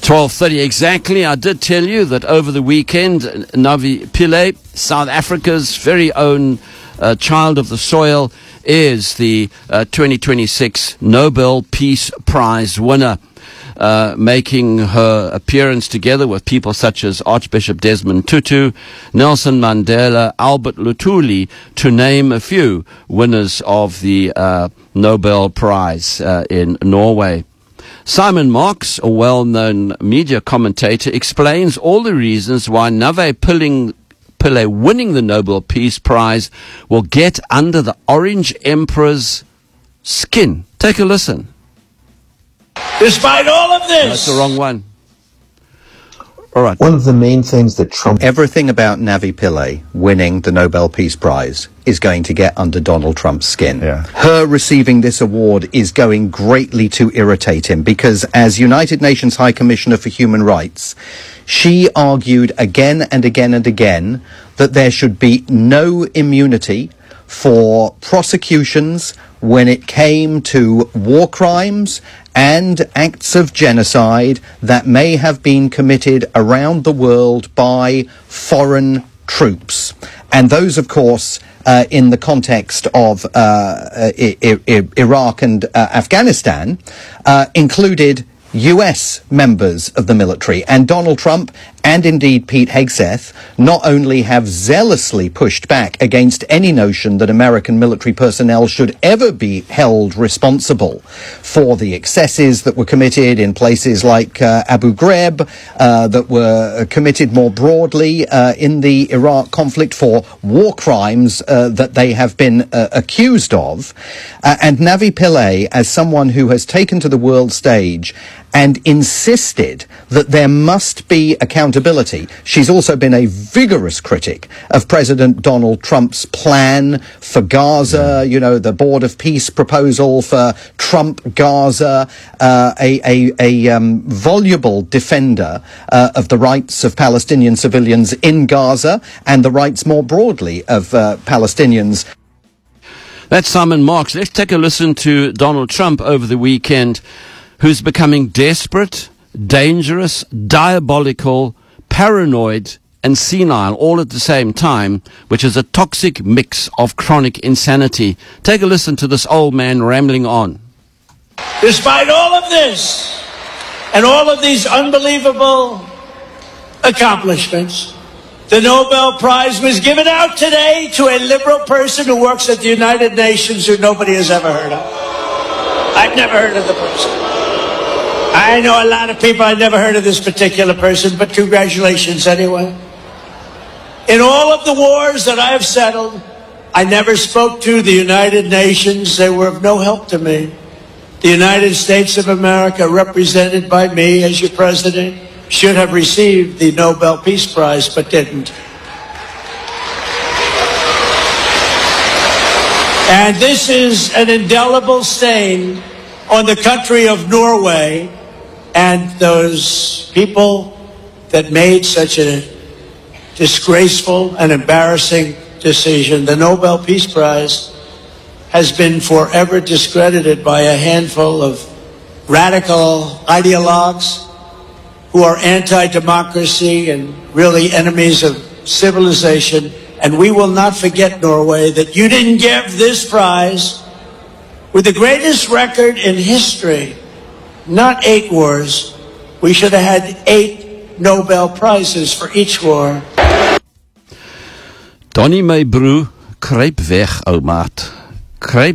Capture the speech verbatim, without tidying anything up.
twelve thirty exactly. I did tell you that over the weekend, Navi Pillay, South Africa's very own uh, child of the soil, is the uh, twenty twenty-six Nobel Peace Prize winner, uh, making her appearance together with people such as Archbishop Desmond Tutu, Nelson Mandela, Albert Luthuli, to name a few winners of the uh, Nobel Prize uh, in Norway. Simon Marks, a well-known media commentator, explains all the reasons why Navi Pillay winning the Nobel Peace Prize will get under the Orange Emperor's skin. Take a listen. Despite all of this... That's the wrong one. All right. One of the main things that Trump... Everything about Navi Pillay winning the Nobel Peace Prize is going to get under Donald Trump's skin. Yeah. Her receiving this award is going greatly to irritate him because as United Nations High Commissioner for Human Rights, she argued again and again and again that there should be no immunity for prosecutions when it came to war crimes and acts of genocide that may have been committed around the world by foreign troops. And those, of course, uh, in the context of uh, I- I- Iraq and uh, Afghanistan, uh, included U S members of the military. And Donald Trump and indeed Pete Hegseth not only have zealously pushed back against any notion that American military personnel should ever be held responsible for the excesses that were committed in places like uh, Abu Ghraib, uh, that were committed more broadly uh, in the Iraq conflict for war crimes uh, that they have been uh, accused of. Uh, and Navi Pillay, as someone who has taken to the world stage and insisted that there must be accountability. She's also been a vigorous critic of President Donald Trump's plan for Gaza, you know, the Board of Peace proposal for Trump Gaza, uh, a, a, a um, voluble defender uh, of the rights of Palestinian civilians in Gaza and the rights more broadly of uh, Palestinians. That's Simon Marks. Let's take a listen to Donald Trump over the weekend, who's becoming desperate, dangerous, diabolical, paranoid, and senile all at the same time, which is a toxic mix of chronic insanity. Take a listen to this old man rambling on. Despite all of this and all of these unbelievable accomplishments, the Nobel Prize was given out today to a liberal person who works at the United Nations who nobody has ever heard of. I've never heard of the person. I know a lot of people. I've never heard of this particular person, but congratulations anyway. In all of the wars that I have settled, I never spoke to the United Nations. They were of no help to me. The United States of America, represented by me as your president, should have received the Nobel Peace Prize, but didn't. And this is an indelible stain on the country of Norway and those people that made such a disgraceful and embarrassing decision. The Nobel Peace Prize has been forever discredited by a handful of radical ideologues who are anti-democracy and really enemies of civilization. And we will not forget, Norway, that you didn't give this prize with the greatest record in history, not eight wars. We should have had eight Nobel Prizes for each war. Donnie, my broer, kruip weg, ou maat. Kruip